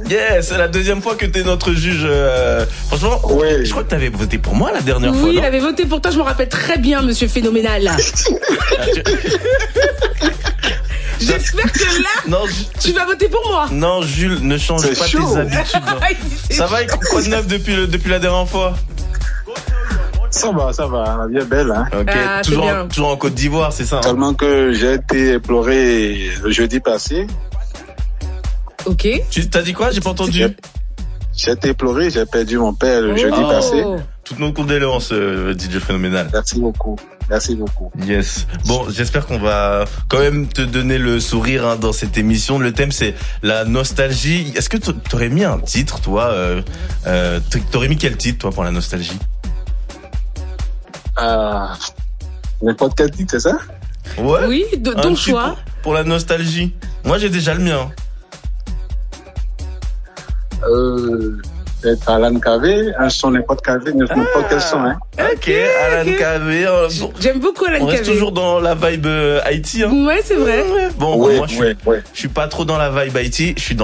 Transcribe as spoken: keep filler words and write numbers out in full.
Yes, c'est la deuxième fois que t'es notre juge. Euh... Franchement, ouais. Je crois que t'avais voté pour moi la dernière oui, fois. Oui, il avait voté pour toi, je me rappelle très bien, monsieur Phénoménal. J'espère que là, non, tu vas voter pour moi. Non, Jules, ne change c'est pas chaud. tes habitudes. Ça va, quoi de neuf depuis, le, depuis la dernière fois? Ça va, ça va, la vie est belle. Hein. Ok, ah, toujours, en, toujours en Côte d'Ivoire, c'est ça? Hein? Seulement que j'ai été éploré le jeudi passé. Ok. Tu t'as dit quoi? J'ai pas entendu. J'ai, j'ai été éploré, j'ai perdu mon père le oh. jeudi oh. passé. Toutes nos condoléances, euh, D J Phénoménal. Merci beaucoup. Merci beaucoup. Yes. Bon, j'espère qu'on va quand même te donner le sourire hein, dans cette émission. Le thème, c'est la nostalgie. Est-ce que t'aurais mis un titre, toi euh, euh, T'aurais mis quel titre, toi, pour la nostalgie? Euh, n'importe quel titre, c'est ça? Ouais. Oui, de, ton choix. Pour, pour la nostalgie. Moi, j'ai déjà le mien. Euh... C'est Alan Kavé, un son n'importe Kavé, n'importe ah, quel son, hein. Ok, Alan okay. Kavé. Euh, bon, j'aime beaucoup Alan Kavé. On reste toujours dans la vibe euh, Haïti, hein. Ouais, c'est vrai. Bon, ouais, moi, je ouais, suis, ouais. je suis pas trop dans la vibe Haïti, je suis dans